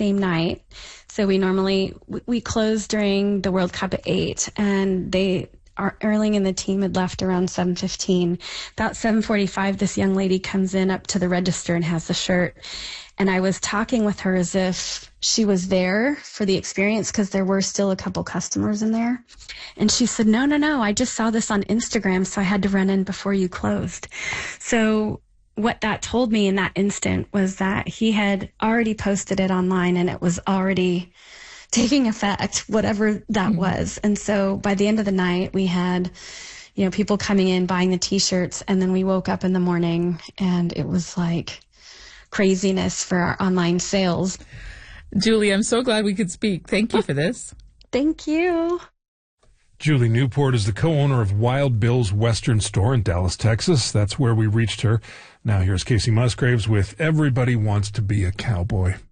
same night. So we closed during the World Cup at 8, and Erling and the team had left around 7:15. About 7:45, this young lady comes in up to the register and has the shirt. And I was talking with her as if she was there for the experience, because there were still a couple customers in there. And she said, no, I just saw this on Instagram, so I had to run in before you closed. So what that told me in that instant was that he had already posted it online, and it was already taking effect, whatever that was. And so by the end of the night, we had, people coming in, buying the T-shirts, and then we woke up in the morning, and it was like craziness for our online sales. Julie, I'm so glad we could speak. Thank you for this. Thank you. Julie Newport is the co-owner of Wild Bill's Western Store in Dallas, Texas. That's where we reached her. Now here's Casey Musgraves with Everybody Wants to Be a Cowboy.